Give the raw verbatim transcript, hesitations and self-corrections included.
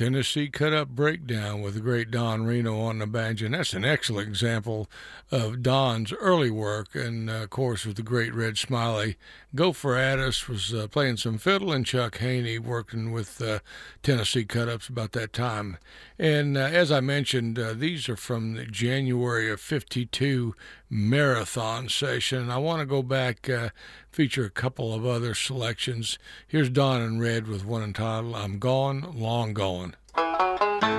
Tennessee Cut Up Breakdown with the great Don Reno on the banjo. And that's an excellent example of Don's early work, and uh, of course with the great Red Smiley. Gopher Addis was uh, playing some fiddle, and Chuck Haney working with uh, Tennessee Cut Ups about that time. And uh, as I mentioned, uh, these are from the January of fifty-two marathon session. I want to go back, uh, feature a couple of other selections. Here's Don and Red with one entitled I'm Gone, Long Gone.